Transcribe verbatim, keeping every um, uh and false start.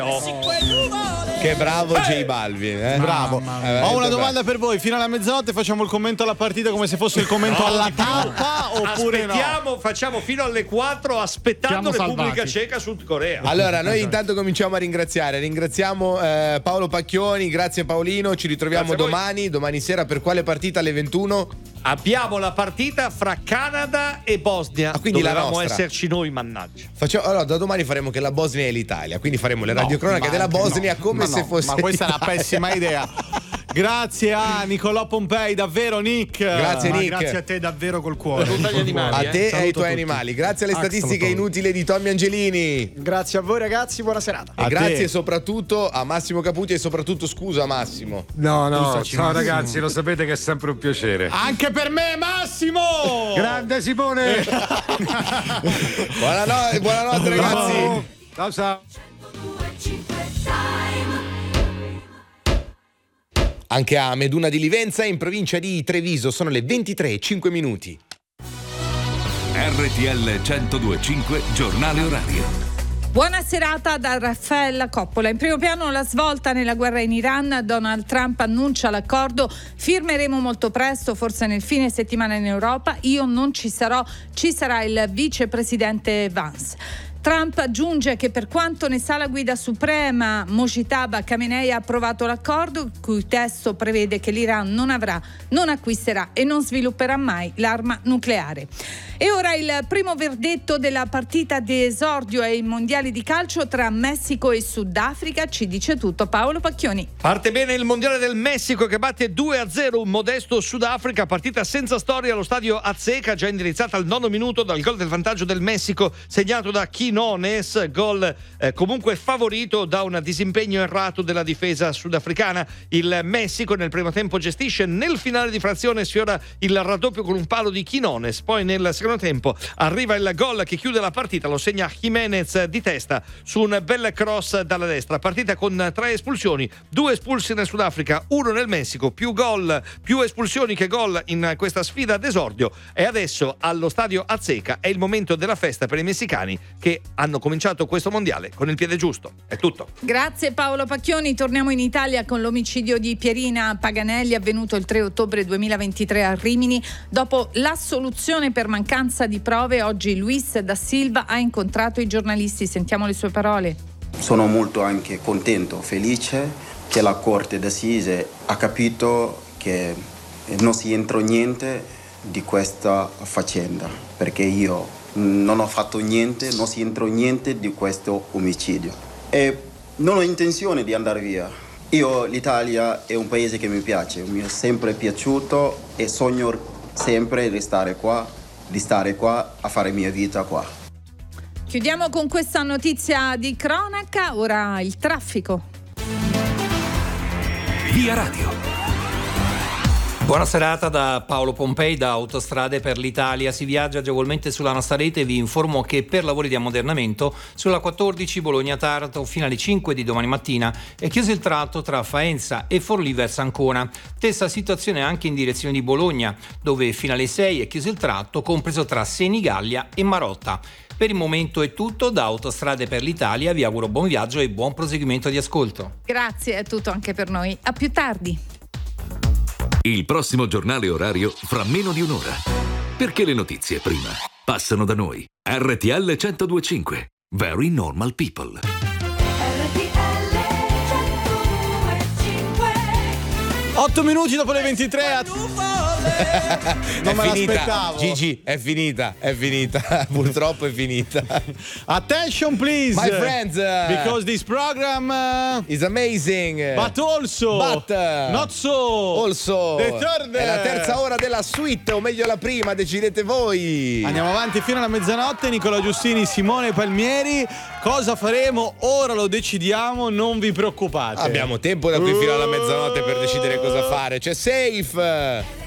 Che bravo J Balvin, eh? Bravo. Eh, Ho una bravo. domanda per voi. Fino alla mezzanotte facciamo il commento alla partita come se fosse il commento No, alla di più. tappa oppure no? Aspettiamo, facciamo fino alle quattro aspettando Siamo Repubblica salvati. Ceca Sud Corea. Allora, noi intanto cominciamo a ringraziare. Ringraziamo eh, Paolo Pacchioni, grazie Paolino. Ci ritroviamo Grazie a voi. domani. Domani sera per quale partita alle ventuno? Abbiamo la partita fra Canada e Bosnia. Ah, quindi la Dovevamo nostra. esserci noi, mannaggia. Facciamo, allora, da domani faremo che la Bosnia è l'Italia. Quindi faremo le No, radiocronache ma della anche Bosnia no. come Ma se no, fosse. Ma questa è una l'Italia. pessima idea. Grazie a Nicolò Pompei, davvero Nick. Grazie, Ma Nick. grazie a te davvero col cuore. Saluta gli animali. A eh. te e ai Saluto tuoi tutti. animali. Grazie alle Ah, statistiche saluto. inutili di Tommy Angelini. Grazie a voi ragazzi, buona serata. E A grazie te. soprattutto a Massimo Caputi e soprattutto scusa Massimo. No, no, Scusaci, ciao Massimo. ragazzi, lo sapete che è sempre un piacere. Anche per me, Massimo! Grande Simone! Buonanotte, buonanotte ragazzi. Ciao ciao. Anche a Meduna di Livenza in provincia di Treviso sono le ventitré e cinque minuti. R T L centodue e cinque giornale orario. Buona serata da Raffaella Coppola. In primo piano la svolta nella guerra in Iran. Donald Trump annuncia l'accordo. Firmeremo molto presto, forse nel fine settimana in Europa. Io non ci sarò, ci sarà il vicepresidente Vance. Trump aggiunge che per quanto ne sa la guida suprema Mojtaba Khamenei ha approvato l'accordo, il cui testo prevede che l'Iran non avrà, non acquisterà e non svilupperà mai l'arma nucleare. E ora il primo verdetto della partita di esordio ai mondiali di calcio tra Messico e Sudafrica. Ci dice tutto Paolo Pacchioni. Parte bene il mondiale del Messico che batte due a zero un modesto Sudafrica, partita senza storia allo stadio Azteca, già indirizzata al nono minuto dal gol del vantaggio del Messico segnato da Quinones, gol eh, comunque favorito da un disimpegno errato della difesa sudafricana. Il Messico nel primo tempo gestisce, nel finale di frazione sfiora il raddoppio con un palo di Quinones, poi nel secondo tempo arriva il gol che chiude la partita, lo segna Jiménez di testa su un bel cross dalla destra. Partita con tre espulsioni, due espulsi nel Sudafrica, uno nel Messico, più gol, più espulsioni che gol in questa sfida d'esordio. E adesso allo stadio Azteca è il momento della festa per i messicani che hanno cominciato questo mondiale con il piede giusto. È tutto. Grazie Paolo Pacchioni. Torniamo in Italia con l'omicidio di Pierina Paganelli avvenuto il tre ottobre duemilaventitré a Rimini. Dopo l'assoluzione per mancanza di prove, oggi Luis da Silva ha incontrato i giornalisti. Sentiamo le sue parole. Sono molto anche contento, felice che la Corte d'Assise ha capito che non si entra niente di questa faccenda, perché io non ho fatto niente, non si entra niente di questo omicidio e non ho intenzione di andare via. Io, l'Italia è un paese che mi piace, mi è sempre piaciuto e sogno sempre di stare qua, di stare qua a fare mia vita qua. Chiudiamo con questa notizia di cronaca, ora il traffico. Via Radio. Buona serata da Paolo Pompei da Autostrade per l'Italia. Si viaggia agevolmente sulla nostra rete. Vi informo che per lavori di ammodernamento sulla quattordici Bologna-Taranto fino alle cinque di domani mattina è chiuso il tratto tra Faenza e Forlì verso Ancona. Stessa situazione anche in direzione di Bologna, dove fino alle sei è chiuso il tratto compreso tra Senigallia e Marotta. Per il momento è tutto da Autostrade per l'Italia. Vi auguro buon viaggio e buon proseguimento di ascolto. Grazie, è tutto anche per noi. A più tardi. Il prossimo giornale orario fra meno di un'ora. Perché le notizie prima passano da noi. R T L centodue e cinque. Very normal people. otto minuti dopo le ventitré. A... non me è finita, l'aspettavo. Gigi, è finita, è finita. Purtroppo è finita. Attention please. My friends. Because this program uh, is amazing. But also. But not so. Also. The third. È la terza ora della suite, o meglio la prima, decidete voi. Andiamo avanti fino alla mezzanotte. Nicola Giustini, Simone Palmieri. Cosa faremo? Ora lo decidiamo, non vi preoccupate. Abbiamo tempo da qui fino alla mezzanotte per decidere cosa fare. C'è Safe.